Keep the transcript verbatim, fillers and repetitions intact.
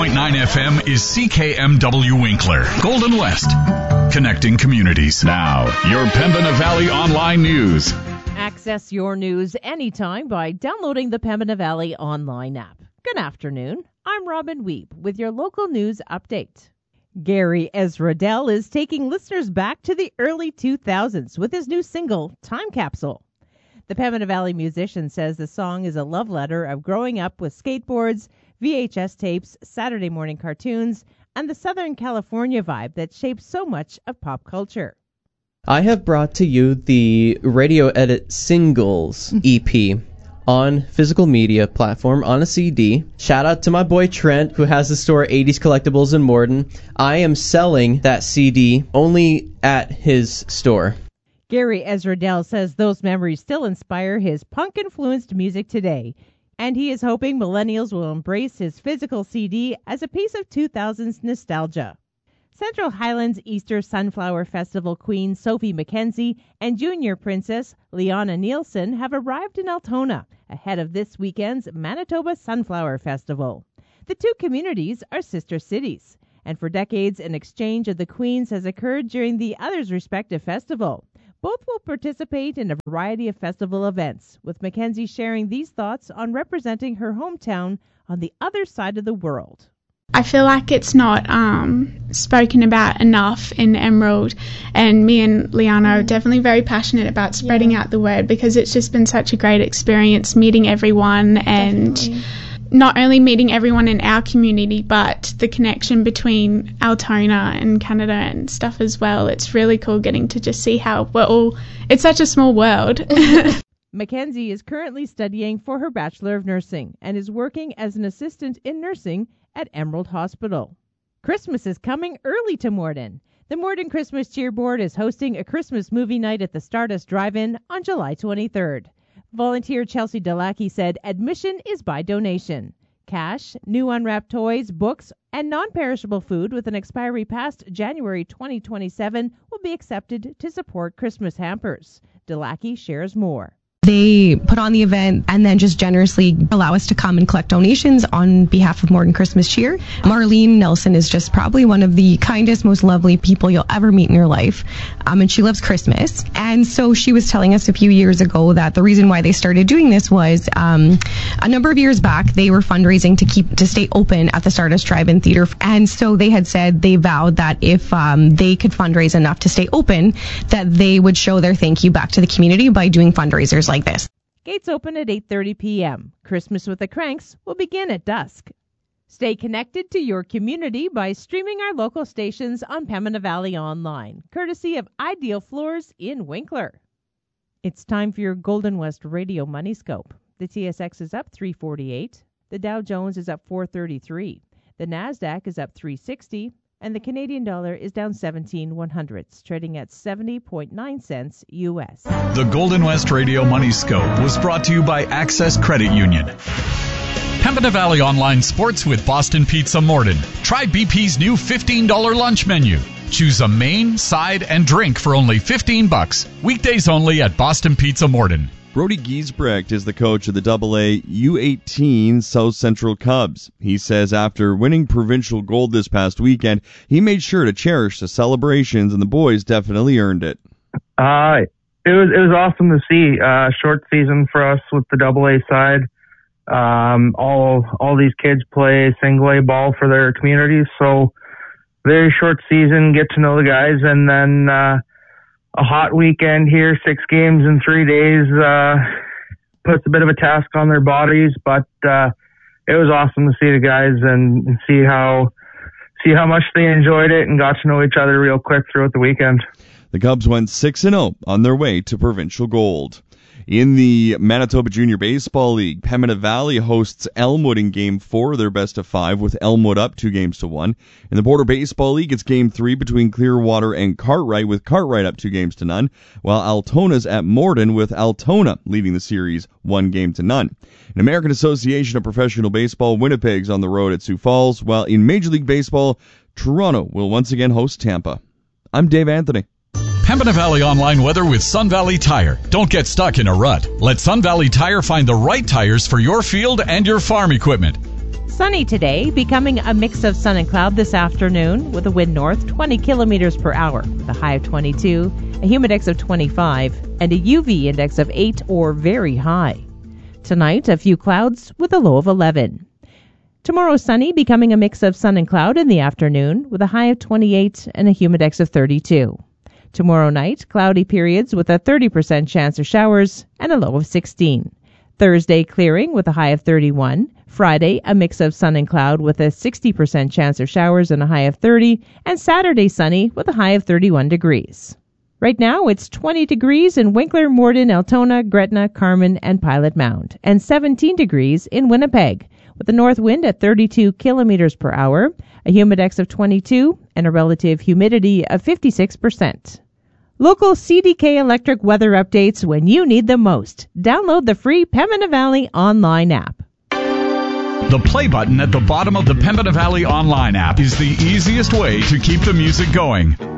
point nine F M is C K M W Winkler, Golden West, connecting communities. Now, your Pembina Valley Online News. Access your news anytime by downloading the Pembina Valley Online app. Good afternoon. I'm Robin Weep with your local news update. Gary Ezradell is taking listeners back to the early two thousands with his new single, Time Capsule. The Pembina Valley musician says the song is a love letter of growing up with skateboards, V H S tapes, Saturday morning cartoons, and the Southern California vibe that shapes so much of pop culture. I have brought to you the Radio Edit Singles E P on physical media platform on a C D. Shout out to my boy Trent, who has the store eighties Collectibles in Morden. I am selling that C D only at his store. Gary Ezradell says those memories still inspire his punk-influenced music today, and he is hoping millennials will embrace his physical C D as a piece of two thousands nostalgia. Central Highlands Easter Sunflower Festival Queen Sophie McKenzie and Junior Princess Liana Nielsen have arrived in Altona ahead of this weekend's Manitoba Sunflower Festival. The two communities are sister cities, and for decades an exchange of the queens has occurred during the other's respective festival. Both will participate in a variety of festival events, with Mackenzie sharing these thoughts on representing her hometown on the other side of the world. I feel like it's not um, spoken about enough in Emerald, and me and Liana are definitely very passionate about spreading yeah. out the word, because it's just been such a great experience meeting everyone and definitely. Not only meeting everyone in our community, but the connection between Altona and Canada and stuff as well. It's really cool getting to just see how we're all, it's such a small world. Mackenzie is currently studying for her Bachelor of Nursing and is working as an assistant in nursing at Emerald Hospital. Christmas is coming early to Morden. The Morden Christmas Cheer Board is hosting a Christmas movie night at the Stardust Drive-In on July twenty-third. Volunteer Chelsea Delacki said admission is by donation. Cash, new unwrapped toys, books, and non-perishable food with an expiry past January twenty twenty-seven will be accepted to support Christmas hampers. Delacki shares more. They put on the event and then just generously allow us to come and collect donations on behalf of Morden Christmas Cheer. Marlene Nelson is just probably one of the kindest, most lovely people you'll ever meet in your life. Um, and she loves Christmas. And so she was telling us a few years ago that the reason why they started doing this was um, a number of years back, they were fundraising to keep to stay open at the Stardust Drive-In Theater. And so they had said they vowed that if um, they could fundraise enough to stay open, that they would show their thank you back to the community by doing fundraisers like this. Gates open at eight thirty p.m. Christmas with the Cranks will begin at dusk. Stay connected to your community by streaming our local stations on Pembina Valley Online, courtesy of Ideal Floors in Winkler. It's time for your Golden West Radio Money Scope. The T S X is up three forty-eight. The Dow Jones is up four thirty-three. The NASDAQ is up three sixty. And the Canadian dollar is down seventeen one hundredths, trading at seventy point nine cents U S. The Golden West Radio Money Scope was brought to you by Access Credit Union. Pembina Valley Online Sports with Boston Pizza Morden. Try B P's new fifteen dollars lunch menu. Choose a main, side, and drink for only fifteen bucks. Weekdays only at Boston Pizza Morden. Brody Giesbrecht is the coach of the double A U eighteen South Central Cubs. He says after winning provincial gold this past weekend, he made sure to cherish the celebrations, and the boys definitely earned it. Uh, it was it was awesome to see. Uh, short season for us with the double A side. Um, all all these kids play single A ball for their communities, so very short season. Get to know the guys, and then. Uh, A hot weekend here, six games in three days, uh, puts a bit of a task on their bodies, but uh, it was awesome to see the guys and, and see how see how much they enjoyed it and got to know each other real quick throughout the weekend. The Cubs went six and oh on their way to provincial gold. In the Manitoba Junior Baseball League, Pembina Valley hosts Elmwood in Game four of their best of five, with Elmwood up two games to one. In the Border Baseball League, it's Game three between Clearwater and Cartwright, with Cartwright up two games to none, while Altona's at Morden, with Altona leading the series one game to none. In American Association of Professional Baseball, Winnipeg's on the road at Sioux Falls, while in Major League Baseball, Toronto will once again host Tampa. I'm Dave Anthony. Pembina Valley Online weather with Sun Valley Tire. Don't get stuck in a rut. Let Sun Valley Tire find the right tires for your field and your farm equipment. Sunny today, becoming a mix of sun and cloud this afternoon with a wind north twenty kilometers per hour with a high of twenty-two, a humidex of twenty-five, and a U V index of eight or very high. Tonight, a few clouds with a low of eleven. Tomorrow, sunny, becoming a mix of sun and cloud in the afternoon with a high of twenty-eight and a humidex of thirty-two. Tomorrow night, cloudy periods with a thirty percent chance of showers and a low of sixteen. Thursday, clearing with a high of thirty-one. Friday, a mix of sun and cloud with a sixty percent chance of showers and a high of thirty. And Saturday, sunny with a high of thirty-one degrees. Right now, it's twenty degrees in Winkler, Morden, Altona, Gretna, Carmen, and Pilot Mound, and seventeen degrees in Winnipeg, with a north wind at thirty-two kilometers per hour, a humidex of twenty-two, and a relative humidity of fifty-six percent. Local C D K Electric weather updates when you need them most. Download the free Pembina Valley online app. The play button at the bottom of the Pembina Valley online app is the easiest way to keep the music going.